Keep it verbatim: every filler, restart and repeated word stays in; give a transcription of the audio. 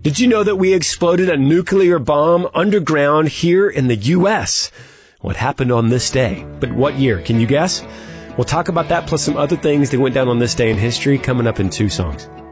Did you know that we exploded a nuclear bomb underground here in the U S? What happened on this day? But what year? Can you guess? We'll talk about that plus some other things that went down on this day in history coming up in two songs.